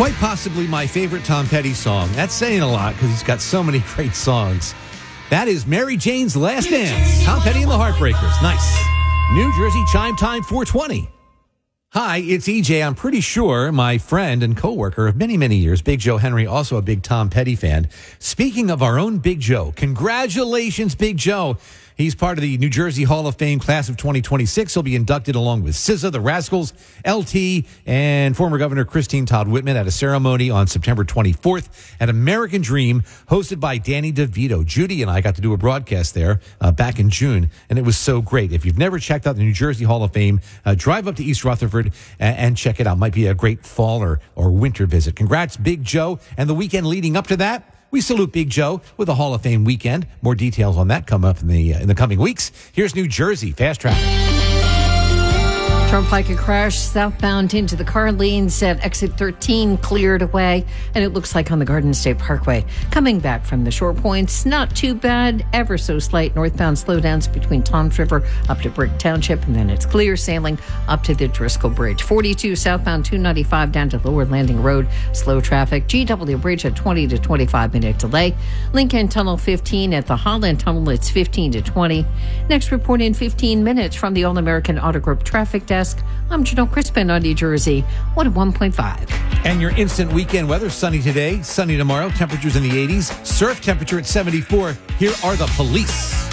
Quite possibly my favorite Tom Petty song. That's saying a lot because he's got so many great songs. That is Mary Jane's Last Dance. Tom Petty and the Heartbreakers. Nice. New Jersey chime time 420. Hi, it's EJ. I'm pretty sure my friend and coworker of many, many years, Big Joe Henry, also a big Tom Petty fan. Speaking of our own Big Joe, congratulations, Big Joe. He's part of the New Jersey Hall of Fame class of 2026. He'll be inducted along with SZA, the Rascals, LT, and former Governor Christine Todd Whitman at a ceremony on September 24th at American Dream, hosted by Danny DeVito. Judy and I got to do a broadcast there back in June, and it was so great. If you've never checked out the New Jersey Hall of Fame, drive up to East Rutherford and check it out. Might be a great fall or winter visit. Congrats, Big Joe. And the weekend leading up to that, we salute Big Joe with a Hall of Fame weekend. More details on that come up in the coming weeks. Here's New Jersey Fast Traffic. Turnpike a crash southbound into the car lanes at exit 13 cleared away, and it looks like on the Garden State Parkway. Coming back from the short points, not too bad, ever so slight northbound slowdowns between Toms River up to Brick Township, and then it's clear sailing up to the Driscoll Bridge. 42 southbound 295 down to Lower Landing Road, slow traffic. GW Bridge at 20 to 25 minute delay. Lincoln Tunnel 15 at the Holland Tunnel, it's 15 to 20. Next report in 15 minutes from the All-American Auto Group Traffic Desk. I'm Janelle Crispin on New Jersey, 101.5. And your instant weekend weather, sunny today, sunny tomorrow, temperatures in the 80s, surf temperature at 74. Here are the Police.